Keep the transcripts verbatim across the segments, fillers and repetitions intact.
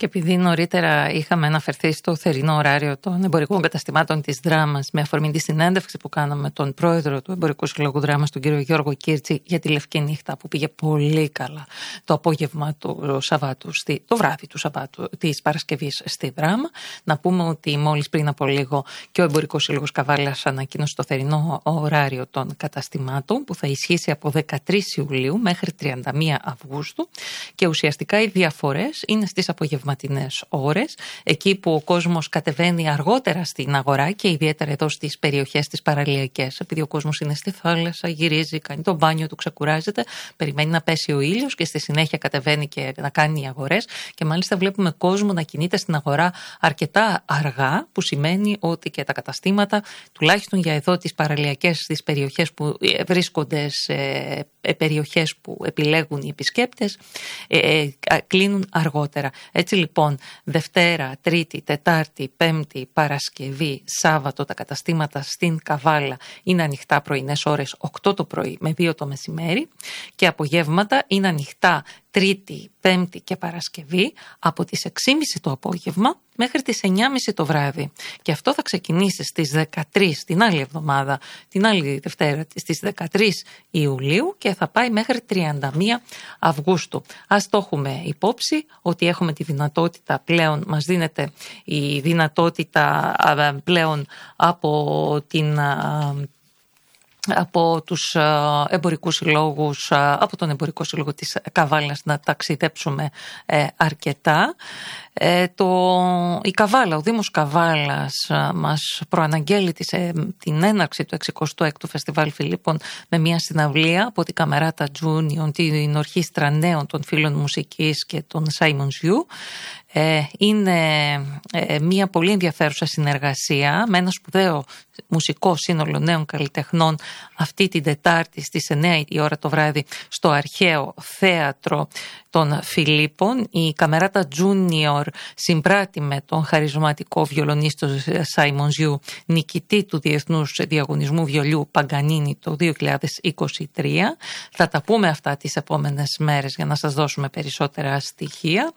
Και επειδή νωρίτερα είχαμε αναφερθεί στο θερινό ωράριο των εμπορικών καταστημάτων της Δράμας με αφορμή τη συνέντευξη που κάναμε με τον πρόεδρο του Εμπορικού Συλλόγου Δράμας, τον κύριο Γιώργο Κίρτση, για τη Λευκή Νύχτα που πήγε πολύ καλά το απόγευμα του Σαββάτου, το βράδυ του Σαββάτου της Παρασκευής στη Δράμα, να πούμε ότι μόλις πριν από λίγο και ο Εμπορικός Σύλλογος Καβάλας ανακοίνωσε το θερινό ωράριο των καταστημάτων που θα ισχύσει από δεκατρείς Ιουλίου μέχρι τριάντα μία Αυγούστου και ουσιαστικά οι διαφορές είναι στις απογευματινές ώρες, εκεί που ο κόσμος κατεβαίνει αργότερα στην αγορά και ιδιαίτερα εδώ στις περιοχές τις παραλιακές, επειδή ο κόσμος είναι στη θάλασσα, γυρίζει, κάνει το μπάνιο του, ξεκουράζεται, περιμένει να πέσει ο ήλιος και στη συνέχεια κατεβαίνει και να κάνει οι αγορές και μάλιστα βλέπουμε κόσμο να κινείται στην αγορά αρκετά αργά, που σημαίνει ότι και τα καταστήματα, τουλάχιστον για εδώ τις παραλιακές, τις περιοχές που βρίσκονται σε περιοχές που επιλέγουν οι επισκέπτες, ε, κλείνουν αργότερα. Έτσι λοιπόν, Δευτέρα, Τρίτη, Τετάρτη, Πέμπτη, Παρασκευή, Σάββατο τα καταστήματα στην Καβάλα είναι ανοιχτά πρωινές ώρες οκτώ το πρωί με δύο το μεσημέρι και απογεύματα είναι ανοιχτά Τρίτη, Πέμπτη και Παρασκευή από τις έξι και μισή το απόγευμα μέχρι τις εννιά και μισή το βράδυ. Και αυτό θα ξεκινήσει στις δεκατρείς, την άλλη εβδομάδα, την άλλη Δευτέρα, στις δεκατρείς Ιουλίου και θα πάει μέχρι τριάντα μία Αυγούστου. Ας το έχουμε υπόψη ότι έχουμε τη δυνατότητα πλέον, μας δίνεται η δυνατότητα πλέον από την... από τους εμπορικούς συλλόγους, από τον Εμπορικό Σύλλογο της Καβάλας να ταξιδέψουμε ε, αρκετά. Ε, το, η Καβάλα, ο Δήμος Καβάλας μας προαναγγέλει της, ε, την έναρξη του εξηκοστού έκτου Φεστιβάλ Φιλίππων με μια συναυλία από την Καμεράτα Τζούνιον, την ορχήστρα νέων των φίλων μουσικής και των Σάιμον Ζιού. Ε, είναι ε, μια πολύ ενδιαφέρουσα συνεργασία με ένα σπουδαίο μουσικό σύνολο νέων καλλιτεχνών αυτή την Τετάρτη στις εννιά η ώρα το βράδυ στο Αρχαίο Θέατρο των Φιλίππων. Η Καμεράτα Junior συμπράττει με τον χαρισματικό βιολονίστο Σάιμον Ζιού, νικητή του Διεθνούς Διαγωνισμού Βιολιού Παγκανίνη το δύο χιλιάδες είκοσι τρία. Θα τα πούμε αυτά τις επόμενες μέρες για να σας δώσουμε περισσότερα στοιχεία.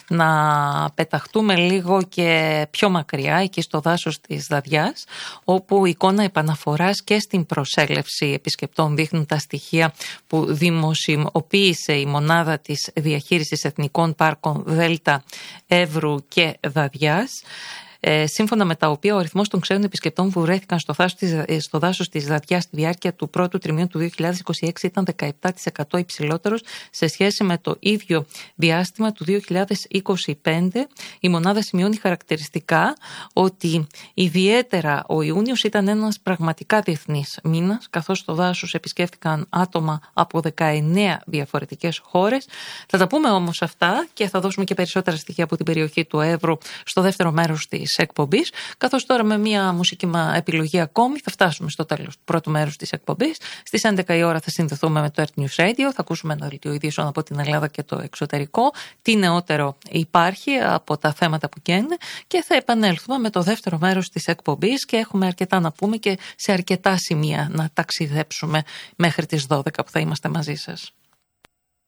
Να πεταχτούμε λίγο και πιο μακριά, εκεί στο δάσος της Δαδιάς, όπου η εικόνα επαναφοράς και στην προσέλευση επισκεπτών δείχνουν τα στοιχεία που δημοσιοποίησε η μονάδα της διαχείρισης εθνικών πάρκων Δέλτα, Εύρου και Δαδιάς, Ε, σύμφωνα με τα οποία ο αριθμός των ξένων επισκεπτών που βρέθηκαν στο δάσος της, στο δάσος της Δαδιάς στη διάρκεια του πρώτου τριμήνου του δύο χιλιάδες είκοσι έξι ήταν δεκαεπτά τοις εκατό υψηλότερος σε σχέση με το ίδιο διάστημα του δύο χιλιάδες είκοσι πέντε. Η μονάδα σημειώνει χαρακτηριστικά ότι ιδιαίτερα ο Ιούνιος ήταν ένας πραγματικά διεθνής μήνας, καθώς στο δάσος επισκέφθηκαν άτομα από δεκαεννιά διαφορετικές χώρες. Θα τα πούμε όμως αυτά και θα δώσουμε και περισσότερα στοιχεία από την περιοχή του Εύρου στο δεύτερο μέρος της εκπομπής, καθώς τώρα με μια μουσική επιλογή ακόμη θα φτάσουμε στο τέλος του πρώτου μέρους της εκπομπής. Στις έντεκα η ώρα θα συνδεθούμε με το Earth News Radio, θα ακούσουμε ένα δελτίο ειδήσεων από την Ελλάδα και το εξωτερικό, τι νεότερο υπάρχει από τα θέματα που καίνε και θα επανέλθουμε με το δεύτερο μέρος της εκπομπής και έχουμε αρκετά να πούμε και σε αρκετά σημεία να ταξιδέψουμε μέχρι τις δώδεκα που θα είμαστε μαζί σας.